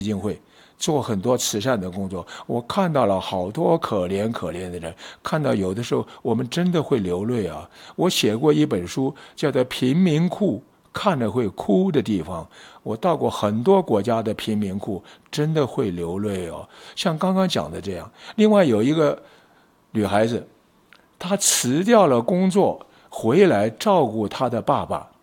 基金会做很多慈善的工作，我看到了好多可怜可怜的人，看到有的时候我们真的会流泪啊。我写过一本书，叫做《贫民窟看了会哭的地方》，我到过很多国家的贫民窟，真的会流泪哦。像刚刚讲的这样，另外有一个女孩子，她辞掉了工作，回来照顾她的爸爸。